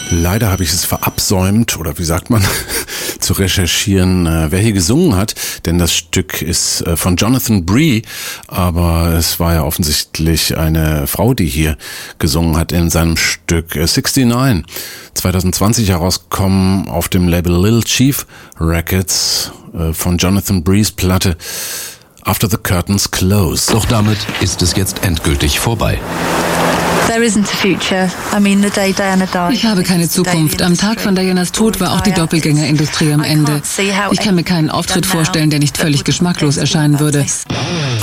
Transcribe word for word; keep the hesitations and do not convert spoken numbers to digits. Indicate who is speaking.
Speaker 1: Leider habe ich es verabsäumt, oder wie sagt man, zu recherchieren, äh, wer hier gesungen hat, denn das Stück ist äh, von Jonathan Bree, aber es war ja offensichtlich eine Frau, die hier gesungen hat in seinem Stück äh, neunundsechzig, zwanzig zwanzig herauskommen auf dem Label Lil Chief Records äh, von Jonathan Brees Platte After the Curtains Close.
Speaker 2: Doch damit ist es jetzt endgültig vorbei.
Speaker 3: Ich habe keine Zukunft. Am Tag von Dianas Tod war auch die Doppelgängerindustrie am Ende. Ich kann mir keinen Auftritt vorstellen, der nicht völlig geschmacklos erscheinen würde.